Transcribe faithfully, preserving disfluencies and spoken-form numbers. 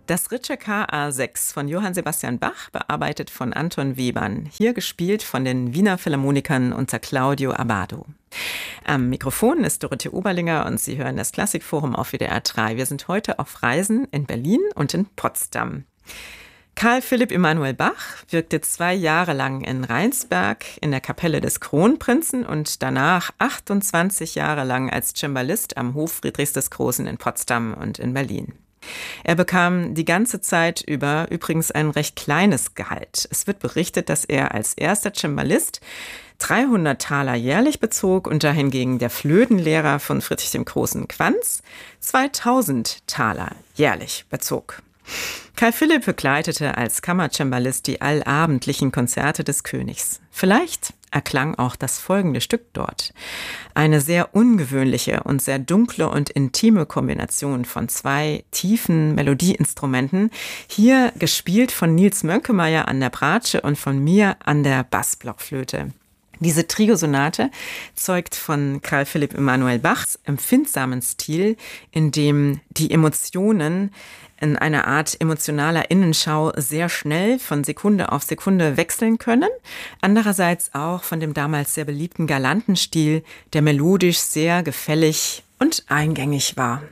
Das Ritscheka A sechs von Johann Sebastian Bach, bearbeitet von Anton Webern. Hier gespielt von den Wiener Philharmonikern unter Claudio Abbado. Am Mikrofon ist Dorothee Oberlinger und Sie hören das Klassikforum auf W D R drei. Wir sind heute auf Reisen in Berlin und in Potsdam. Karl Philipp Emanuel Bach wirkte zwei Jahre lang in Rheinsberg in der Kapelle des Kronprinzen und danach achtundzwanzig Jahre lang als Cembalist am Hof Friedrichs des Großen in Potsdam und in Berlin. Er bekam die ganze Zeit über übrigens ein recht kleines Gehalt. Es wird berichtet, dass er als erster Cembalist dreihundert Taler jährlich bezog und dahingegen der Flötenlehrer von Friedrich dem Großen Quanz zweitausend Taler jährlich bezog. Karl Philipp begleitete als Kammercembalist die allabendlichen Konzerte des Königs. Vielleicht erklang auch das folgende Stück dort. Eine sehr ungewöhnliche und sehr dunkle und intime Kombination von zwei tiefen Melodieinstrumenten, hier gespielt von Nils Mönkemeyer an der Bratsche und von mir an der Bassblockflöte. Diese Trio-Sonate zeugt von Karl Philipp Emanuel Bachs empfindsamen Stil, in dem die Emotionen in einer Art emotionaler Innenschau sehr schnell von Sekunde auf Sekunde wechseln können. Andererseits auch von dem damals sehr beliebten galanten Stil, der melodisch sehr gefällig und eingängig war.